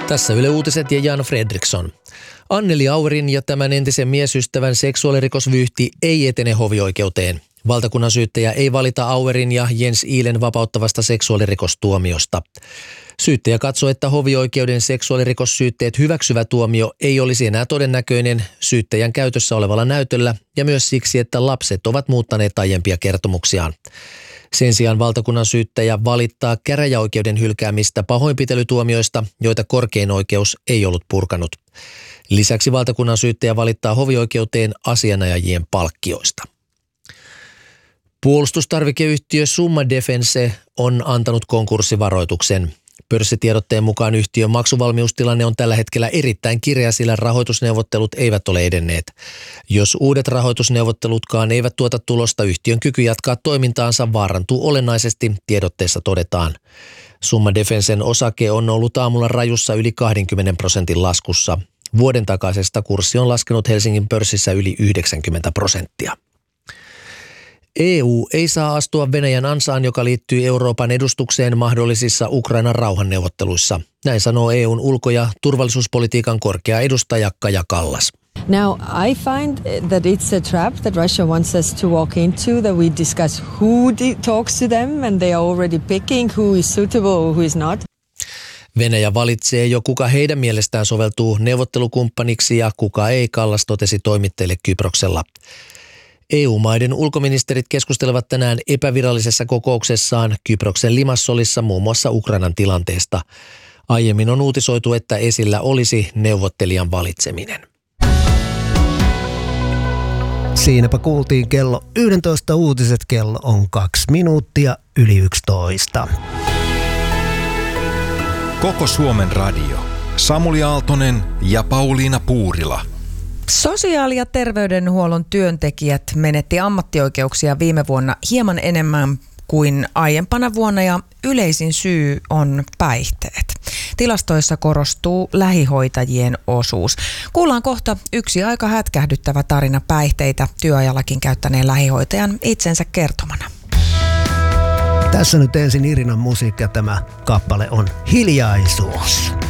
Tässä Yle Uutiset ja Jan Fredriksson. Anneli Aurin ja tämän entisen miesystävän seksuaalirikosvyyhti ei etene hovioikeuteen. Valtakunnan syyttäjä ei valita Auerin ja Jens Iilen vapauttavasta seksuaalirikostuomiosta. Syyttäjä katsoo, että hovioikeuden seksuaalirikossyytteet hyväksyvä tuomio ei olisi enää todennäköinen syyttäjän käytössä olevalla näytöllä ja myös siksi, että lapset ovat muuttaneet aiempia kertomuksiaan. Sen sijaan valtakunnan syyttäjä valittaa käräjäoikeuden hylkäämistä pahoinpitelytuomioista, joita korkein oikeus ei ollut purkanut. Lisäksi valtakunnan syyttäjä valittaa hovioikeuteen asianajajien palkkioista. Puolustustarvikeyhtiö Summa Defence on antanut konkurssivaroituksen. Pörssitiedotteen mukaan yhtiön maksuvalmiustilanne on tällä hetkellä erittäin kireä, sillä rahoitusneuvottelut eivät ole edenneet. Jos uudet rahoitusneuvottelutkaan eivät tuota tulosta, yhtiön kyky jatkaa toimintaansa vaarantuu olennaisesti, tiedotteessa todetaan. Summa Defencen osake on ollut aamulla rajussa yli 20% laskussa. Vuoden takaisesta kurssi on laskenut Helsingin pörssissä yli 90%. EU ei saa astua Venäjän ansaan, joka liittyy Euroopan edustukseen mahdollisissa Ukrainan rauhanneuvotteluissa. Näin sanoo EUn ulko- ja turvallisuuspolitiikan korkea edustaja Kaja Kallas. Now, I find that it's a trap that Russia wants us to walk into, that we discuss who talks to them and they are already picking who is suitable or who is not. Venäjä valitsee jo kuka heidän mielestään soveltuu neuvottelukumppaniksi ja kuka ei, Kallas totesi toimittajille Kyproksella. EU-maiden ulkoministerit keskustelevat tänään epävirallisessa kokouksessaan Kyproksen Limassolissa muun muassa Ukrainan tilanteesta. Aiemmin on uutisoitu, että esillä olisi neuvottelijan valitseminen. Siinäpä kuultiin kello 11 uutiset, kello on 2 minuuttia yli 11. Koko Suomen radio. Samuli Aaltonen ja Pauliina Puurila. Sosiaali- ja terveydenhuollon työntekijät menetti ammattioikeuksia viime vuonna hieman enemmän kuin aiempana vuonna ja yleisin syy on päihteet. Tilastoissa korostuu lähihoitajien osuus. Kuullaan kohta yksi aika hätkähdyttävä tarina päihteitä työajallakin käyttäneen lähihoitajan itsensä kertomana. Tässä nyt ensin Irinan musiikki ja tämä kappale on Hiljaisuus.